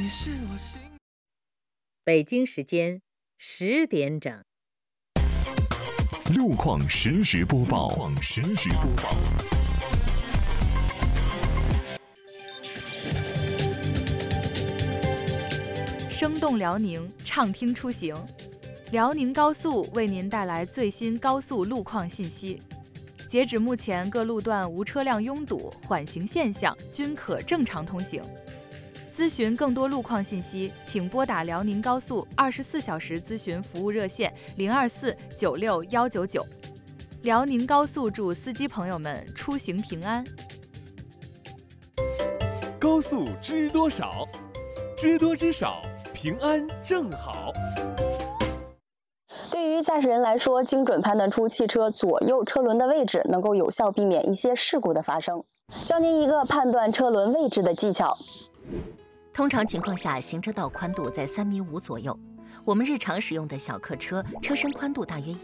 北京时间10点整。 路况实时播报。 生动辽宁，畅听出行。辽宁高速为您带来最新高速路况信息。截止目前，各路段无车辆拥堵，缓行现象，均可正常通行。咨询更多路况信息，请拨打辽宁高速24小时咨询服务热线024961199。辽宁高速祝司机朋友们出行平安。 高速知多少？知多知少，平安正好。 对于驾驶人来说，精准判断出汽车左右车轮的位置，能够有效避免一些事故的发生。教您一个判断车轮位置的技巧。 通常情况下，行车道宽度在3.5米左右。我们日常使用的小客车车身宽度大约